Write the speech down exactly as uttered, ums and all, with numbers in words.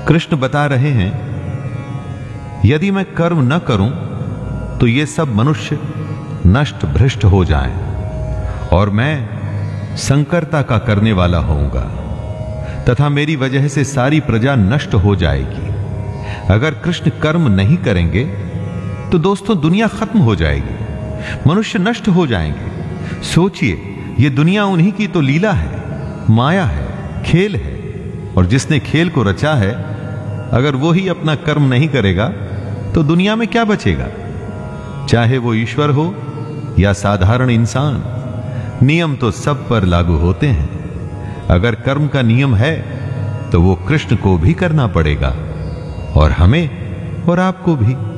कृष्ण बता रहे हैं, यदि मैं कर्म न करूं तो ये सब मनुष्य नष्ट भ्रष्ट हो जाएं और मैं संकरता का करने वाला होऊंगा तथा मेरी वजह से सारी प्रजा नष्ट हो जाएगी। अगर कृष्ण कर्म नहीं करेंगे तो दोस्तों दुनिया खत्म हो जाएगी, मनुष्य नष्ट हो जाएंगे। सोचिए, ये दुनिया उन्हीं की तो लीला है, माया है, खेल है, और जिसने खेल को रचा है अगर वो ही अपना कर्म नहीं करेगा तो दुनिया में क्या बचेगा? चाहे वो ईश्वर हो या साधारण इंसान, नियम तो सब पर लागू होते हैं। अगर कर्म का नियम है तो वो कृष्ण को भी करना पड़ेगा और हमें और आपको भी।